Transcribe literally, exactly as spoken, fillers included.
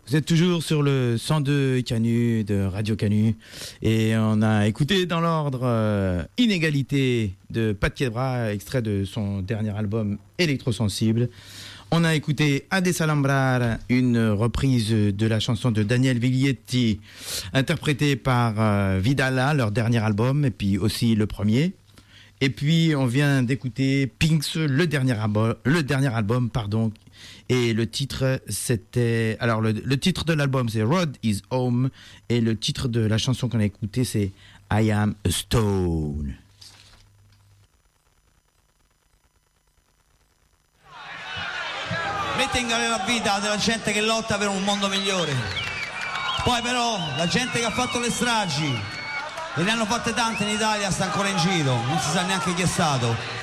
Vous êtes toujours sur le cent deux Canu de Radio Canu et on a écouté dans l'ordre euh, Inégalité de Pat Quiebra, extrait de son dernier album Électrosensible. On a écouté A Desalambrar, une reprise de la chanson de Daniel Viglietti, interprétée par euh, Vidala, leur dernier album, et puis aussi le premier. Et puis on vient d'écouter Pinks, le dernier album, le dernier album, pardon. Et le titre, c'était... Alors, le, le titre de l'album, c'est Road is Home. Et le titre de la chanson qu'on a écoutée, c'est I Am a Stone. Meeting aveva vita della gente che lotta per un mondo migliore. Poi però la gente che ha fatto le stragi, e ne hanno fatte tante in Italia, sta ancora in giro, non si sa neanche chi è stato.